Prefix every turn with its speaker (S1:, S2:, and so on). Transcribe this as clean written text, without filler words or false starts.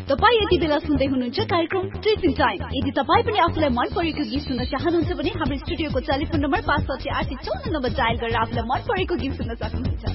S1: तपाईँ यति बेला सुन्दै हुनुहुन्छ कार्यक्रम टिचिङ टाइम। यदि तपाईँ पनि आफूलाई मन परेको गीत सुन्न चाहनुहुन्छ भने हाम्रो स्टुडियोको टेलिफोन नम्बर 56854 डायल गरेर आफूलाई मन परेको गीत सुन्न सक्नुहुन्छ।